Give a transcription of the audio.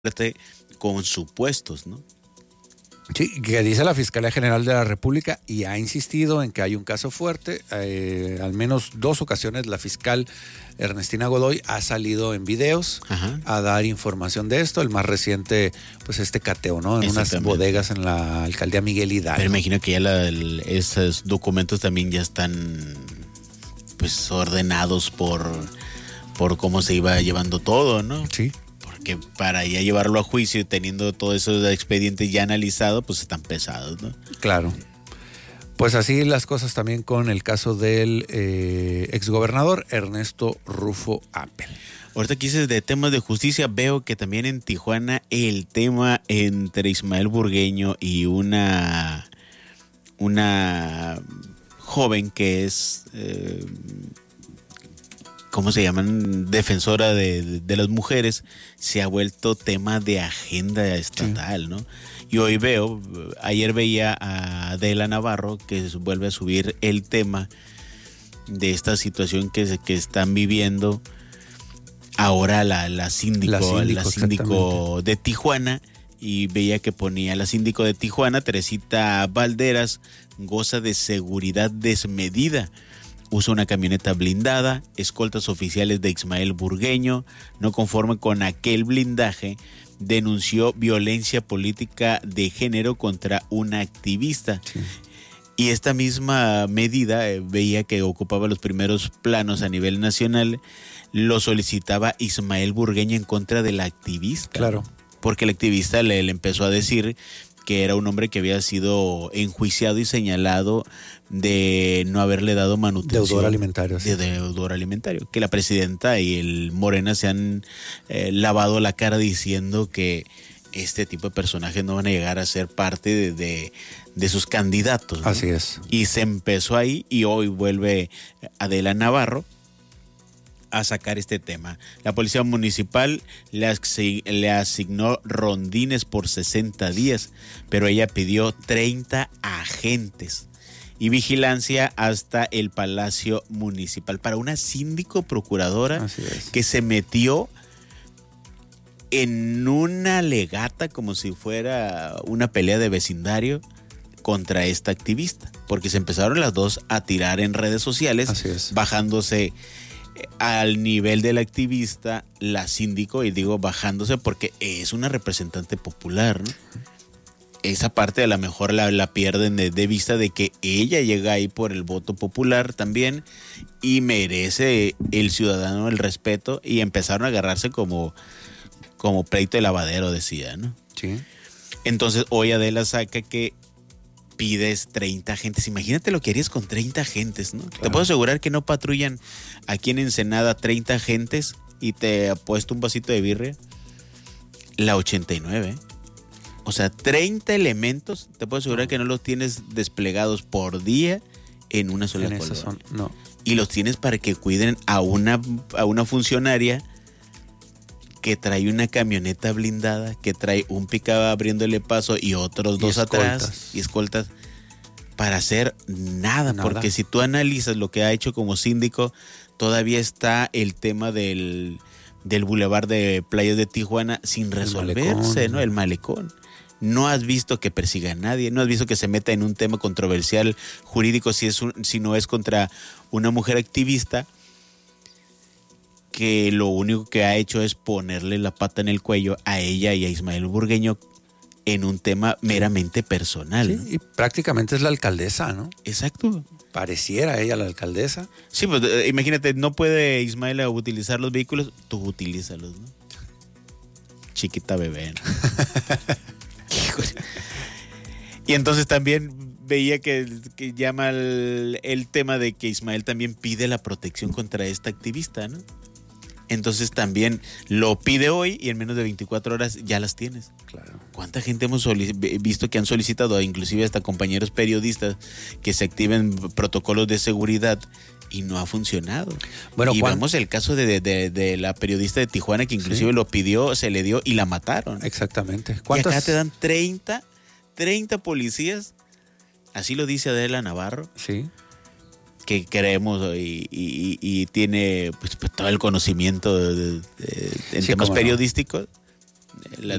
con supuestos, ¿no? Sí, que dice la Fiscalía General de la República y ha insistido en que hay un caso fuerte. Al menos 2 ocasiones la fiscal Ernestina Godoy ha salido en videos a dar información de esto. El más reciente, pues este cateo, ¿no? En unas bodegas en la alcaldía Miguel Hidalgo. Pero imagino que ya esos documentos también ya están pues ordenados por cómo se iba llevando todo, ¿no? Sí. Que para ya llevarlo a juicio y teniendo todo eso de expediente ya analizado, pues están pesados, ¿no? Claro. Pues así las cosas también con el caso del exgobernador Ernesto Rufo Appel. Ahorita que dices de temas de justicia, veo que también en Tijuana el tema entre Ismael Burgueño y una joven que es... ¿cómo se llaman? Defensora de las mujeres, se ha vuelto tema de agenda estatal, ¿no? Y hoy ayer veía a Adela Navarro que vuelve a subir el tema de esta situación que están viviendo ahora la síndico de Tijuana, y veía que ponía la síndico de Tijuana, Teresita Valderas, goza de seguridad desmedida. Usa una camioneta blindada, escoltas oficiales de Ismael Burgueño. No conforme con aquel blindaje, denunció violencia política de género contra una activista. Sí. Y esta misma medida, veía que ocupaba los primeros planos a nivel nacional, lo solicitaba Ismael Burgueño en contra de la activista. Claro. Porque el activista le empezó a decir que era un hombre que había sido enjuiciado y señalado de no haberle dado manutención. Deudor alimentario. Sí. De deudor alimentario. Que la presidenta y el Morena se han lavado la cara diciendo que este tipo de personajes no van a llegar a ser parte de sus candidatos, ¿no? Así es. Y se empezó ahí, y hoy vuelve Adela Navarro a sacar este tema. La policía municipal le asignó rondines por 60 días, pero ella pidió 30 agentes y vigilancia hasta el Palacio Municipal para una síndico procuradora que se metió en una legata como si fuera una pelea de vecindario contra esta activista, porque se empezaron las dos a tirar en redes sociales, bajándose al nivel del activista, la síndico, y digo bajándose porque es una representante popular, ¿no? Esa parte a lo mejor la pierden de vista, de que ella llega ahí por el voto popular también y merece el ciudadano el respeto, y empezaron a agarrarse como pleito de lavadero, decía, ¿no? Sí. Entonces hoy Adela saca que pides 30 agentes. Imagínate lo que harías con 30 agentes, ¿no? Claro. Te puedo asegurar que no patrullan aquí en Ensenada 30 agentes, y te apuesto un vasito de birria, la 89. O sea, 30 elementos, te puedo asegurar que no los tienes desplegados por día en una sola colonia. No. Y los tienes para que cuiden a una funcionaria que trae una camioneta blindada, que trae un pick-up abriéndole paso y otros dos atrás, y escoltas, para hacer nada. Porque si tú analizas lo que ha hecho como síndico, todavía está el tema del bulevar de Playas de Tijuana sin resolverse, ¿no? El malecón. No has visto que persiga a nadie, no has visto que se meta en un tema controversial jurídico si no es contra una mujer activista, que lo único que ha hecho es ponerle la pata en el cuello a ella y a Ismael Burgueño en un tema meramente personal. Sí, ¿no? y prácticamente es la alcaldesa, ¿no? Exacto. Pareciera ella la alcaldesa. Sí, pues imagínate, no puede Ismael utilizar los vehículos, tú utilízalos, ¿no? Chiquita bebé, ¿no? Y entonces también veía que llama el tema de que Ismael también pide la protección contra esta activista, ¿no? Entonces también lo pide hoy, y en menos de 24 horas ya las tienes. Claro. ¿Cuánta gente hemos visto que han solicitado, inclusive hasta compañeros periodistas, que se activen protocolos de seguridad, y no ha funcionado? Bueno, y vemos el caso de la periodista de Tijuana, que inclusive lo pidió, se le dio y la mataron. Exactamente. Y acá te dan 30 policías, así lo dice Adela Navarro. Sí. Que creemos y tiene pues todo el conocimiento en temas periodísticos.